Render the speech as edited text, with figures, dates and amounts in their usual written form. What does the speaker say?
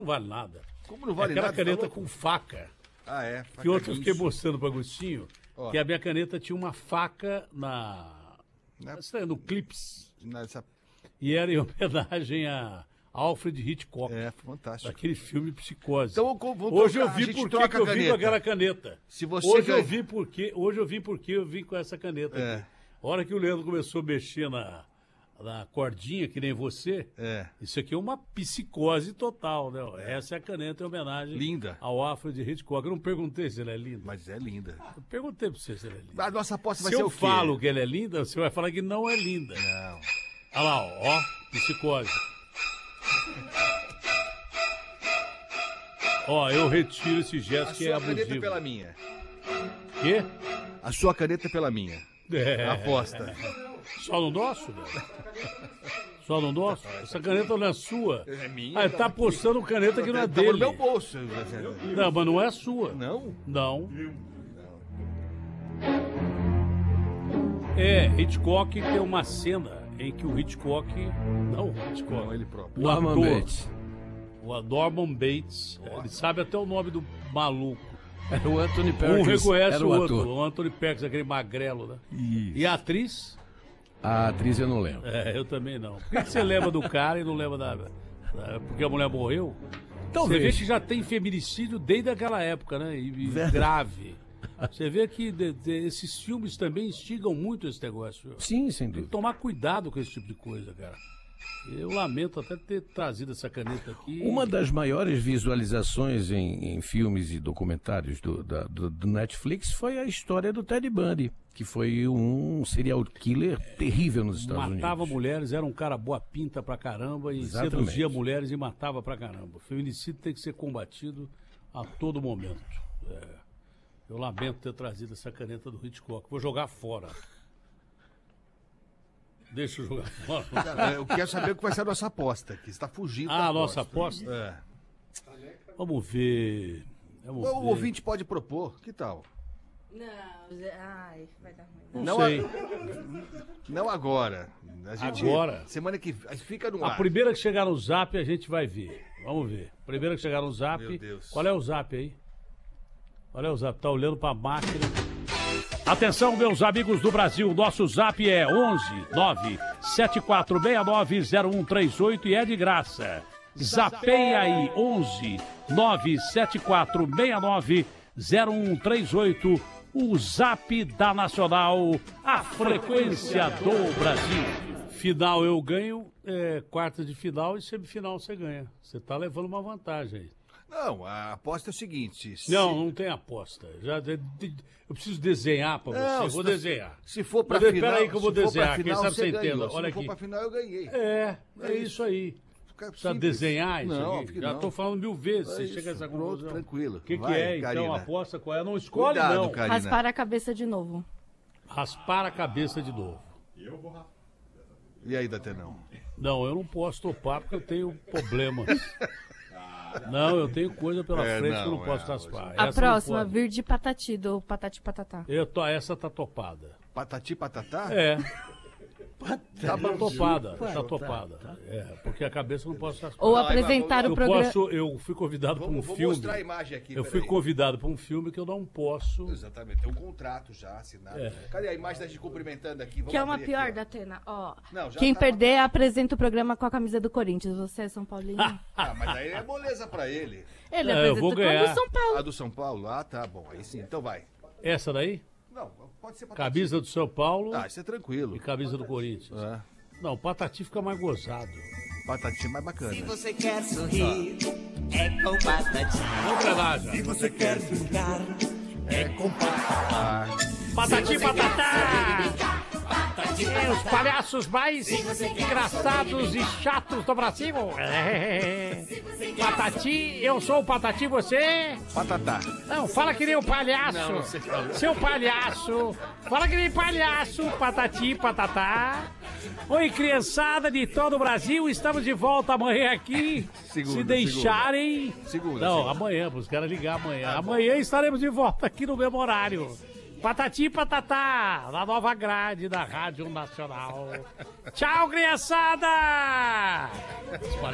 Não vale nada. Como não vale aquela nada? caneta com faca. Ah, é? Que outro eu fiquei mostrando para Agostinho, que a minha caneta tinha uma faca no clips. E era em homenagem a Alfred Hitchcock. É, fantástico. Daquele filme Psicose. Então, hoje eu vi por que eu vim com aquela caneta. Se você hoje eu vi porque eu vim com essa caneta. É. A hora que o Leandro começou a mexer na cordinha, que nem você, isso aqui é uma psicose total, né? Essa é a caneta em homenagem linda ao Alfred Hitchcock. Eu não perguntei se ela é linda. Mas é linda. Eu perguntei pra você se ela é linda. A nossa aposta vai ser o quê? Se eu falo que ela é linda, você vai falar que não é linda. Não. Olha lá, ó, psicose. Ó, eu retiro esse gesto que é abusivo. A sua caneta pela minha. Quê? A sua caneta pela minha. Aposta. Só no nosso, velho? Só no nosso? Essa caneta não é sua. É minha. Ah, ele tá postando caneta que não é dele. Tá no meu bolso. Não, mas não é sua. Não? Não. Hitchcock tem uma cena em que o Hitchcock... Não o Hitchcock. Não, ele próprio. Norman Bates. O Norman Bates. Ele sabe até o nome do maluco. Era o Anthony Perkins. Um reconhece era o outro. ator. O Anthony Perkins, aquele magrelo, né? Isso. E a atriz? A atriz eu não lembro. Eu também não. Por que você lembra do cara e não lembra porque a mulher morreu? Talvez. Você vê que já tem feminicídio desde aquela época, né? E grave. Você vê que esses filmes também instigam muito esse negócio. Sim, sem Tem dúvida. que tomar cuidado com esse tipo de coisa, cara. Eu lamento até ter trazido essa caneta aqui. Uma das maiores visualizações em filmes e documentários do Netflix foi a história do Ted Bundy, que foi um serial killer terrível nos Estados Unidos. Matava mulheres, era um cara boa pinta pra caramba e seduzia mulheres e matava pra caramba. O feminicídio tem que ser combatido a todo momento. Eu lamento ter trazido essa caneta do Hitchcock. Vou jogar fora. Deixa eu jogar fora. Cara, eu quero saber o que vai ser a nossa aposta, que está fugindo da a nossa aposta? Vamos ver. O ouvinte pode propor, que tal? Não, vai dar ruim. Não sei. Não agora. Agora? Semana que fica no ar. A primeira que chegar no Zap a gente vai ver. Vamos ver. Primeira que chegar no Zap. Meu Deus. Qual é o Zap aí? Qual é o Zap? Tá olhando pra máquina. Atenção, meus amigos do Brasil, nosso Zap é 11-97469-0138 e é de graça. Zapeia aí, 11-97469-0138, o Zap da Nacional, a frequência do Brasil. Final eu ganho, quarta de final e semifinal você ganha. Você tá levando uma vantagem aí. Não, a aposta é o seguinte... Não tem aposta. Eu preciso desenhar pra você. Vou desenhar. Se for pra final... Espera aí que eu vou desenhar. Quem sabe você entenda. Olha aqui. Se for pra final, eu ganhei. É isso aí. Precisa desenhar isso aqui? Já tô falando 1000 vezes. Você chega a essa conclusão. Tranquilo. O que é, então? Aposta qual é? Não escolhe, não. Karina. Raspar a cabeça de novo. Raspar a cabeça de novo. E aí, Datenão? Não, eu não posso topar porque eu tenho problemas. Não, eu tenho coisa pela frente que eu não posso raspar. A próxima, vir de Patati, do Patati Patatá. Essa tá topada. Patati Patatá? Tá topada. Porque a cabeça eu não posso raspar. Ou apresentar o programa. Eu fui convidado para um filme. Vou mostrar a imagem aqui. Eu fui convidado para um filme que eu não posso. Exatamente, tem um contrato já assinado. Cadê a imagem da gente cumprimentando aqui? Que é uma pior, Datena. Ó, não, quem perder apresenta o programa com a camisa do Corinthians. Você é São Paulino? Mas aí é moleza pra ele. Ele apresenta com a do São Paulo. A do São Paulo? Ah, tá bom. Aí sim, então vai. Essa daí? Não, pode ser Patati. Camisa do São Paulo. Isso é tranquilo. E camisa do Corinthians. Não, Patati fica mais gozado. Patati é mais bacana. Se você quer sorrir, é com Patati. Vamos pra já. Se você quer brincar, é com Patati. Patati Patatá! Os palhaços mais engraçados e chatos do Brasil. Patati, eu sou o Patati, você? Patatá. Não, fala que nem o palhaço. Não sei. Seu palhaço. Fala que nem palhaço, Patati Patatá. Oi, criançada de todo o Brasil, estamos de volta amanhã aqui. Se deixarem... Não, amanhã, para os caras ligar amanhã. Amanhã estaremos de volta aqui no mesmo horário. Patati Patatá, na nova grade da Rádio Nacional. Tchau, criançada!